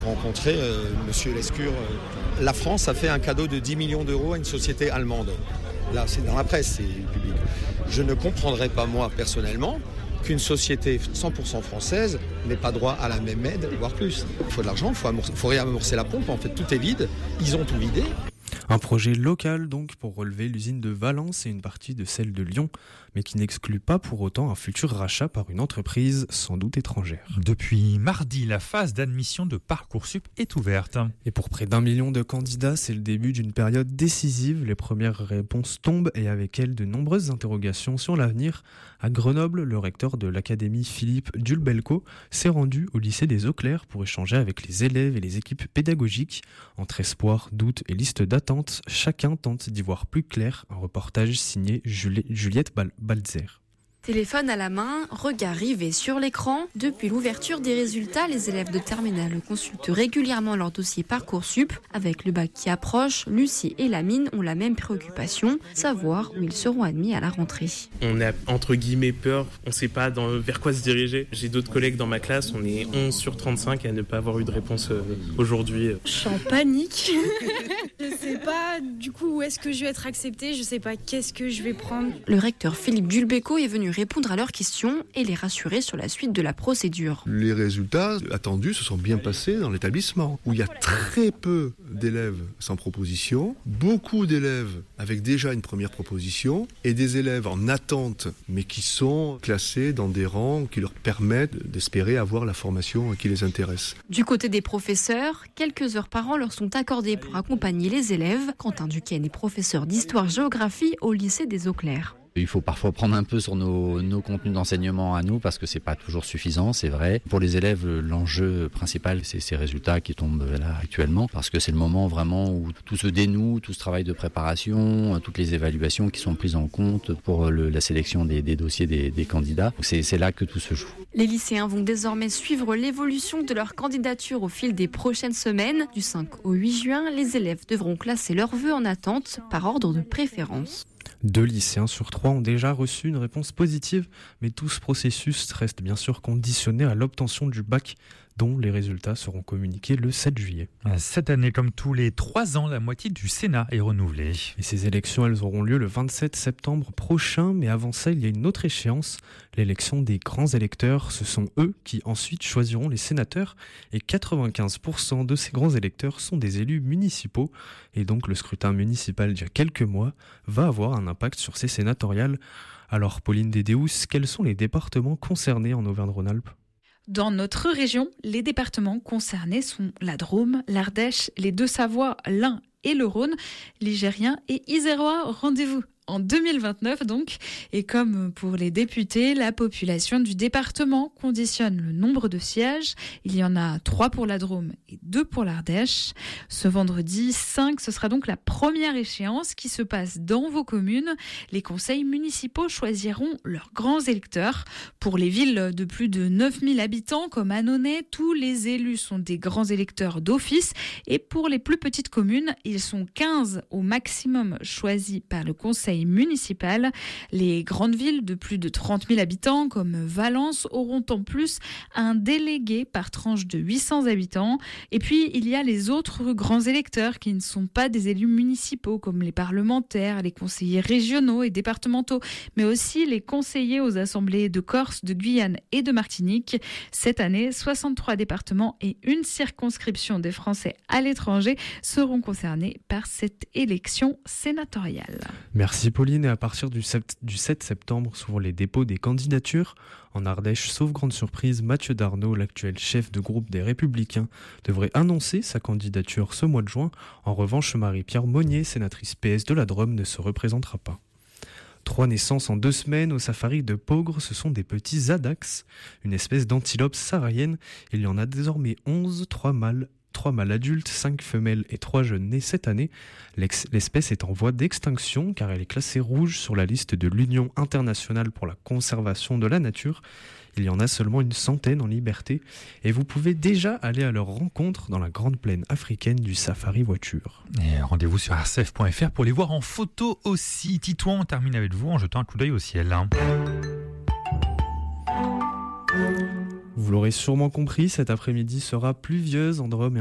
Rencontrer Monsieur Lescure. La France a fait un cadeau de 10 millions d'euros à une société allemande. Là, c'est dans la presse, c'est public. Je ne comprendrais pas, moi, personnellement, qu'une société 100% française n'ait pas droit à la même aide, voire plus. Il faut de l'argent, il faut réamorcer la pompe. En fait, tout est vide. Ils ont tout vidé. Un projet local donc pour relever l'usine de Valence et une partie de celle de Lyon, mais qui n'exclut pas pour autant un futur rachat par une entreprise sans doute étrangère. Depuis mardi, la phase d'admission de Parcoursup est ouverte. Et pour près d'1 million de candidats, c'est le début d'une période décisive. Les premières réponses tombent et avec elles de nombreuses interrogations sur l'avenir. À Grenoble, le recteur de l'académie Philippe Dulbelco s'est rendu au lycée des Eaux-Claires pour échanger avec les élèves et les équipes pédagogiques. Entre espoir, doute et liste d'attente, chacun tente d'y voir plus clair. Un reportage signé Juliette Balzer. Téléphone à la main, regard rivé sur l'écran. Depuis l'ouverture des résultats, les élèves de terminale consultent régulièrement leur dossier Parcoursup. Avec le bac qui approche, Lucie et Lamine ont la même préoccupation, savoir où ils seront admis à la rentrée. On a entre guillemets peur, on ne sait pas vers quoi se diriger. J'ai d'autres collègues dans ma classe, on est 11 sur 35 à ne pas avoir eu de réponse aujourd'hui. Je suis en panique. Je ne sais pas du coup où est-ce que je vais être acceptée, je ne sais pas qu'est-ce que je vais prendre. Le recteur Philippe Dulbelco est venu répondre à leurs questions et les rassurer sur la suite de la procédure. Les résultats attendus se sont bien passés dans l'établissement, où il y a très peu d'élèves sans proposition, beaucoup d'élèves avec déjà une première proposition, et des élèves en attente, mais qui sont classés dans des rangs qui leur permettent d'espérer avoir la formation qui les intéresse. Du côté des professeurs, quelques heures par an leur sont accordées pour accompagner les élèves. Quentin Duquesne est professeur d'histoire-géographie au lycée des Eaux-Claires. Il faut parfois prendre un peu sur nos contenus d'enseignement à nous parce que c'est pas toujours suffisant, c'est vrai. Pour les élèves, l'enjeu principal, c'est ces résultats qui tombent là actuellement parce que c'est le moment vraiment où tout se dénoue, tout ce travail de préparation, toutes les évaluations qui sont prises en compte pour la sélection des dossiers des candidats. C'est là que tout se joue. Les lycéens vont désormais suivre l'évolution de leur candidature au fil des prochaines semaines. Du 5 au 8 juin, les élèves devront classer leurs vœux en attente par ordre de préférence. 2 lycéens sur 3 ont déjà reçu une réponse positive, mais tout ce processus reste bien sûr conditionné à l'obtention du bac, dont les résultats seront communiqués le 7 juillet. Cette année, comme tous les 3 ans, la moitié du Sénat est renouvelée. Et ces élections, elles auront lieu le 27 septembre prochain, mais avant ça, il y a une autre échéance, l'élection des grands électeurs. Ce sont eux qui ensuite choisiront les sénateurs, et 95% de ces grands électeurs sont des élus municipaux, et donc le scrutin municipal d'il y a quelques mois va avoir un impact sur ces sénatoriales. Alors Pauline Dédéus, quels sont les départements concernés en Auvergne-Rhône-Alpes ? Dans notre région, les départements concernés sont la Drôme, l'Ardèche, les Deux-Savoies, l'Ain et le Rhône, Ligérien et Isérois. Rendez-vous en 2029 donc. Et comme pour les députés, la population du département conditionne le nombre de sièges. Il y en a 3 pour la Drôme et 2 pour l'Ardèche. Ce vendredi 5, ce sera donc la première échéance qui se passe dans vos communes. Les conseils municipaux choisiront leurs grands électeurs. Pour les villes de plus de 9000 habitants comme Annonay, tous les élus sont des grands électeurs d'office. Et pour les plus petites communes, ils sont 15 au maximum choisis par le conseil municipal. Les grandes villes de plus de 30 000 habitants comme Valence auront en plus un délégué par tranche de 800 habitants. Et puis il y a les autres grands électeurs qui ne sont pas des élus municipaux comme les parlementaires, les conseillers régionaux et départementaux, mais aussi les conseillers aux assemblées de Corse, de Guyane et de Martinique. Cette année, 63 départements et une circonscription des Français à l'étranger seront concernés par cette élection sénatoriale. Merci Pauline, et à partir du 7 septembre s'ouvrent les dépôts des candidatures. En Ardèche, sauf grande surprise, Mathieu Darnaud, l'actuel chef de groupe des Républicains, devrait annoncer sa candidature ce mois de juin. En revanche, Marie-Pierre Monnier, sénatrice PS de la Drôme, ne se représentera pas. 3 naissances en 2 semaines au safari de Peaugres, ce sont des petits adax, une espèce d'antilope saharienne. Il y en a désormais 11, 3 mâles adultes, 5 femelles et 3 jeunes nés cette année. L'espèce est en voie d'extinction car elle est classée rouge sur la liste de l'Union internationale pour la conservation de la nature. Il y en a seulement une centaine en liberté et vous pouvez déjà aller à leur rencontre dans la grande plaine africaine du safari voiture. Et rendez-vous sur rcf.fr pour les voir en photo aussi. Titouan, on termine avec vous en jetant un coup d'œil au ciel. Vous Vous l'aurez sûrement compris, cet après-midi sera pluvieuse en Drôme et